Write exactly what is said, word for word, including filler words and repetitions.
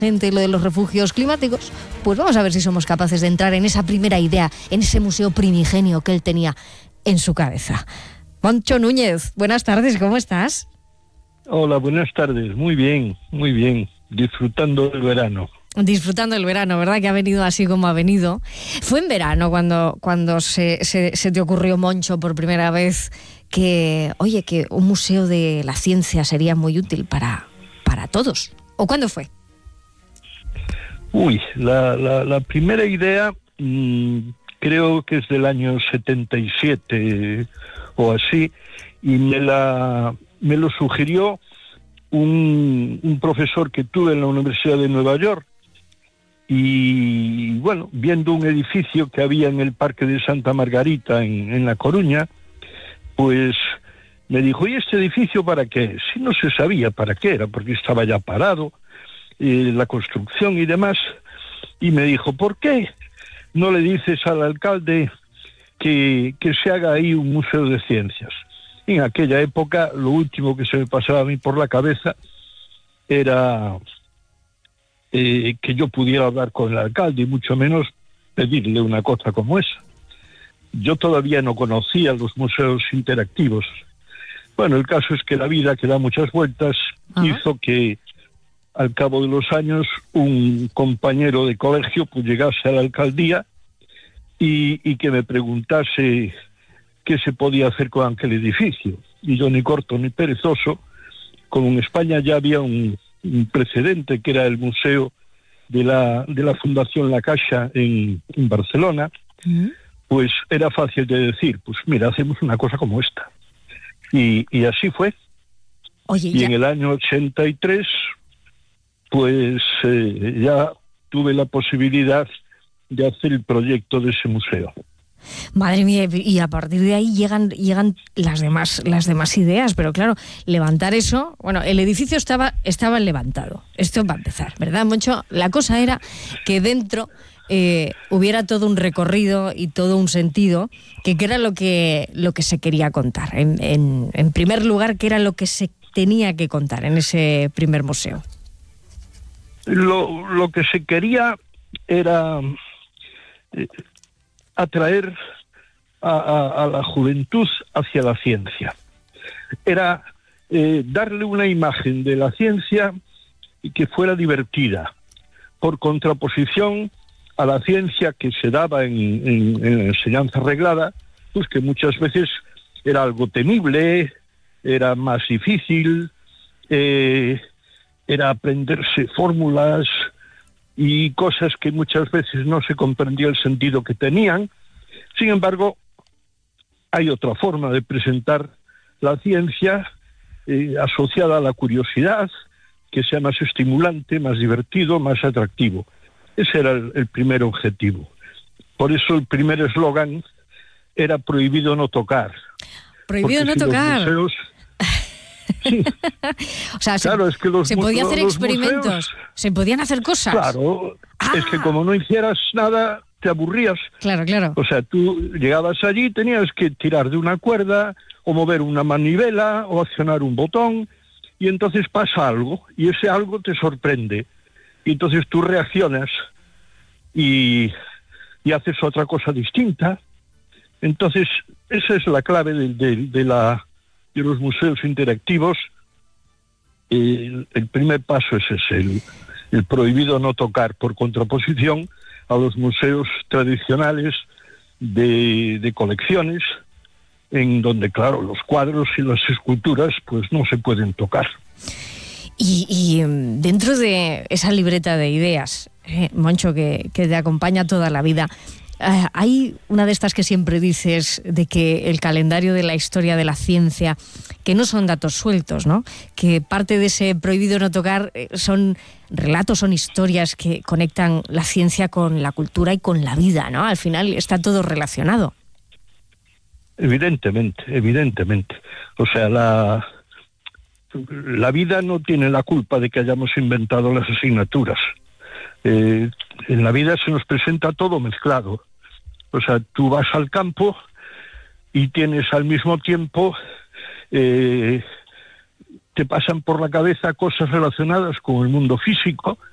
lo de los refugios climáticos, pues vamos a ver si somos capaces de entrar en esa primera idea, en ese museo primigenio que él tenía en su cabeza. Moncho Núñez, buenas tardes, ¿cómo estás? Hola, buenas tardes, muy bien, muy bien, disfrutando del verano. Disfrutando del verano, ¿verdad? Que ha venido así como ha venido. Fue en verano cuando, cuando se, se, se te ocurrió, Moncho, por primera vez que, oye, que un museo de la ciencia sería muy útil para, para todos. ¿O cuándo fue? Uy, la, la, la primera idea mmm, creo que es del año setenta y siete o así, y me, la, me lo sugirió un, un profesor que tuve en la Universidad de Nueva York. Y bueno, viendo un edificio que había en el Parque de Santa Margarita, en, en La Coruña, pues me dijo, ¿y este edificio para qué? Si no se sabía para qué era, porque estaba ya parado, eh, la construcción y demás. Y me dijo, ¿por qué no le dices al alcalde que, que se haga ahí un museo de ciencias? Y en aquella época, lo último que se me pasaba a mí por la cabeza era... Eh, que yo pudiera hablar con el alcalde y mucho menos pedirle una cosa como esa. Yo todavía no conocía los museos interactivos. Bueno, el caso es que la vida, que da muchas vueltas, uh-huh. hizo que al cabo de los años un compañero de colegio pues llegase a la alcaldía y, y que me preguntase qué se podía hacer con aquel edificio. Y yo, ni corto ni perezoso, como en España ya había un un precedente que era el museo de la de la Fundación La Caixa en, en Barcelona, ¿Mm? Pues era fácil de decir, pues mira, hacemos una cosa como esta. Y, y así fue. Oye, y ya... en el año ochenta y tres, pues eh, ya tuve la posibilidad de hacer el proyecto de ese museo. Madre mía, y a partir de ahí llegan llegan las demás las demás ideas, pero claro, levantar eso, bueno, el edificio estaba estaba levantado, esto va a empezar, ¿verdad, Moncho? La cosa era que dentro eh, hubiera todo un recorrido y todo un sentido, que, que era lo que lo que se quería contar. En, en, en primer lugar, ¿qué era lo que se tenía que contar en ese primer museo? Lo, lo que se quería era... Eh, atraer a, a, a la juventud hacia la ciencia. Era eh, darle una imagen de la ciencia que fuera divertida, por contraposición a la ciencia que se daba en, en, en la enseñanza reglada, pues que muchas veces era algo temible, era más difícil, eh, era aprenderse fórmulas y cosas que muchas veces no se comprendía el sentido que tenían. Sin embargo, hay otra forma de presentar la ciencia eh, asociada a la curiosidad, que sea más estimulante, más divertido, más atractivo. Ese era el, el primer objetivo. Por eso el primer eslogan era prohibido no tocar. Prohibido no si tocar. Los museos, sí. O sea, claro, se, es que los, se podía hacer experimentos, museos, se podían hacer cosas. Claro, ah. es que como no hicieras nada, te aburrías. Claro, claro. O sea, tú llegabas allí, tenías que tirar de una cuerda, o mover una manivela, o accionar un botón, y entonces pasa algo, y ese algo te sorprende. Y entonces tú reaccionas y, y haces otra cosa distinta. Entonces, esa es la clave de, de, de la... de los museos interactivos. El, el primer paso es ese, el, el prohibido no tocar, por contraposición a los museos tradicionales de, de colecciones, en donde, claro, los cuadros y las esculturas pues no se pueden tocar. Y, y dentro de esa libreta de ideas, eh, Moncho, que, que te acompaña toda la vida, Uh, hay una de estas que siempre dices, de que el calendario de la historia de la ciencia, que no son datos sueltos, ¿no? Que parte de ese prohibido no tocar eh, son relatos, son historias que conectan la ciencia con la cultura y con la vida, ¿no? Al final está todo relacionado. Evidentemente, evidentemente. O sea, la, la vida no tiene la culpa de que hayamos inventado las asignaturas. Eh, en la vida se nos presenta todo mezclado. O sea, tú vas al campo y tienes al mismo tiempo, eh, te pasan por la cabeza cosas relacionadas con el mundo físico,